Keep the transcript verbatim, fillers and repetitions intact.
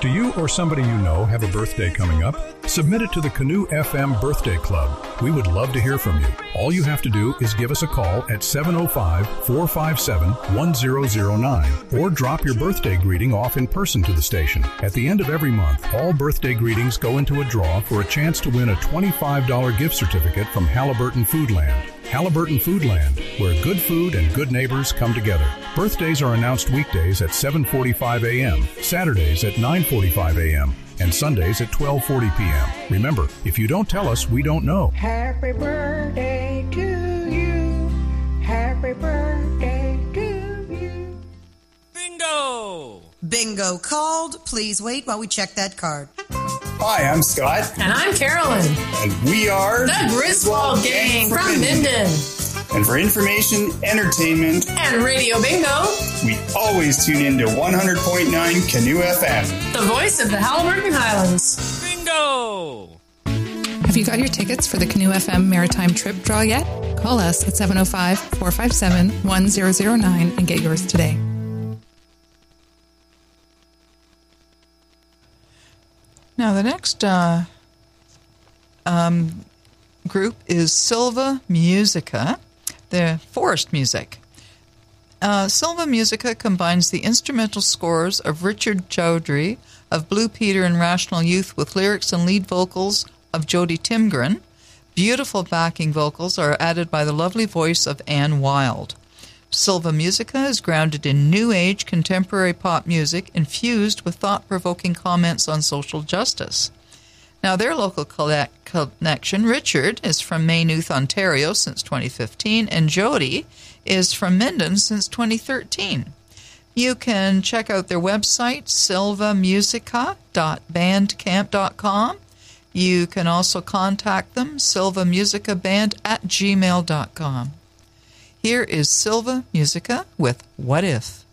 Do you or somebody you know have a birthday coming up? Submit it to the Canoe F M Birthday Club. We would love to hear from you. All you have to do is give us a call at seven oh five, four five seven, one oh oh nine or drop your birthday greeting off in person to the station. At the end of every month, all birthday greetings go into a draw for a chance to win a twenty-five dollars gift certificate from Halliburton Foodland. Halliburton Foodland, where good food and good neighbors come together. Birthdays are announced weekdays at seven forty-five a.m., Saturdays at nine forty-five a.m., and Sundays at twelve forty p.m. Remember, if you don't tell us, we don't know. Happy birthday to you. Happy birthday to you. Bingo! Bingo called. Please wait while we check that card. Hi, I'm Scott. And I'm Carolyn. And we are the Griswold Gang from Minden. And for information, entertainment, and Radio Bingo, we always tune in to one hundred point nine Canoe F M. The voice of the Halliburton Highlands. Bingo! Have you got your tickets for the Canoe F M Maritime Trip Draw yet? Call us at seven oh five, four five seven, one oh oh nine and get yours today. Now, the next uh, um, group is Silva Musica, the forest music. Uh, Silva Musica combines the instrumental scores of Richard Chowdhury of Blue Peter and Rational Youth with lyrics and lead vocals of Jody Timgren. Beautiful backing vocals are added by the lovely voice of Anne Wilde. Silva Musica is grounded in new age contemporary pop music infused with thought-provoking comments on social justice. Now, their local collect- connection, Richard, is from Maynooth, Ontario since twenty fifteen, and Jody is from Minden since twenty thirteen. You can check out their website, silva musica dot bandcamp dot com. You can also contact them, silvamusicaband at gmail dot com. Here is Silva Musica with What If?